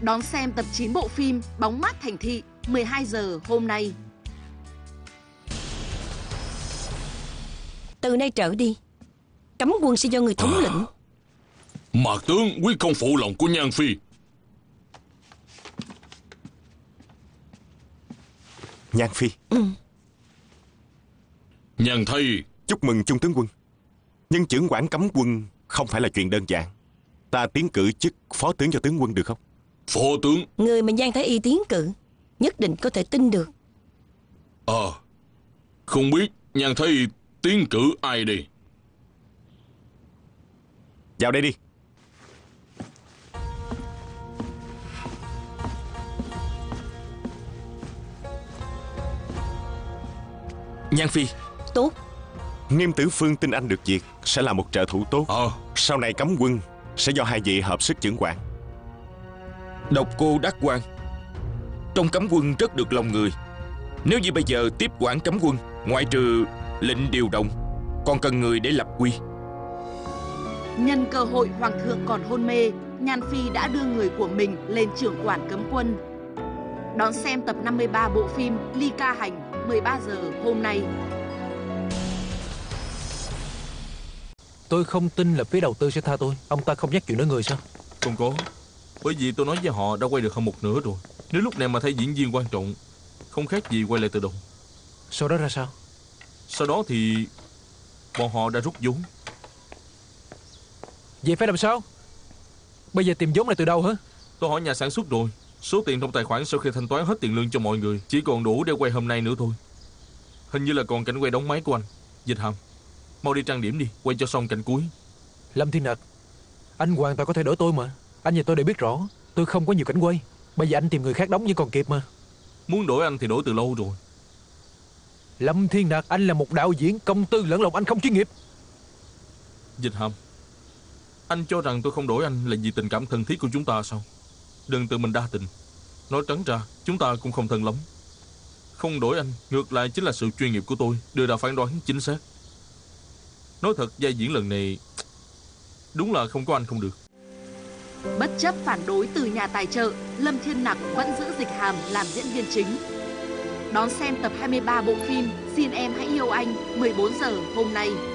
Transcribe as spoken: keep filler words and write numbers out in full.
Đón xem tập chín bộ phim Bóng mát thành thị mười hai giờ hôm nay. Từ nay trở đi, cấm quân sẽ do người thống lĩnh. Mạc tướng quyết không phụ lòng của Nhan Phi. Nhan Phi. Ừ. Nhan Thầy. Chúc mừng Trung tướng quân. Nhưng chưởng quản cấm quân không phải là chuyện đơn giản. Ta tiến cử chức phó tướng cho tướng quân được không? Phó tướng? Người mà Nhan Thái Y tiến cử nhất định có thể tin được. Ờ à, không biết Nhan Thái Y tiến cử ai đi? Vào đây đi. Nhan Phi. Tốt. Nghiêm Tử Phương tin anh được việc sẽ là một trợ thủ tốt. Ờ à. Sau này cấm quân sẽ do hai vị hợp sức chưởng quản. Độc Cô đắc quan, trong cấm quân rất được lòng người. Nếu như bây giờ tiếp quản cấm quân, ngoại trừ lệnh điều động, còn cần người để lập quy. Nhân cơ hội hoàng thượng còn hôn mê, Nhan Phi đã đưa người của mình lên trưởng quản cấm quân. Đón xem tập năm mươi ba bộ phim Ly Ca Hành mười ba giờ hôm nay. Tôi không tin là phía đầu tư sẽ tha tôi. Ông ta không nhắc chuyện nói người sao? Không có. Bởi vì tôi nói với họ đã quay được hơn một nửa rồi. Nếu lúc này mà thay diễn viên quan trọng, không khác gì quay lại từ đầu. Sau đó ra sao? Sau đó thì bọn họ đã rút vốn. Vậy phải làm sao? Bây giờ tìm vốn này từ đâu hả? Tôi hỏi nhà sản xuất rồi. Số tiền trong tài khoản sau khi thanh toán hết tiền lương cho mọi người chỉ còn đủ để quay hôm nay nữa thôi. Hình như là còn cảnh quay đóng máy của anh. Dịch Hàm, mau đi trang điểm đi, quay cho xong cảnh cuối. Lâm Thiên Nặc, anh hoàn toàn có thể đổi tôi mà. Anh và tôi đều biết rõ tôi không có nhiều cảnh quay. Bây giờ anh tìm người khác đóng nhưng còn kịp mà. Muốn đổi anh thì đổi từ lâu rồi. Lâm Thiên Nặc, anh là một đạo diễn, công tư lẫn lộn, anh không chuyên nghiệp. Dịch Hàm, anh cho rằng tôi không đổi anh là vì tình cảm thân thiết của chúng ta sao? Đừng tự mình đa tình. Nói trắng ra, chúng ta cũng không thân lắm. Không đổi anh, ngược lại chính là sự chuyên nghiệp của tôi đưa ra phán đoán chính xác. Nói thật, vai diễn lần này đúng là không có anh không được. Bất chấp phản đối từ nhà tài trợ, Lâm Thiên Nặc vẫn giữ Dịch Hàm làm diễn viên chính. Đón xem tập hai mươi ba bộ phim Xin Em Hãy Yêu Anh mười bốn giờ hôm nay.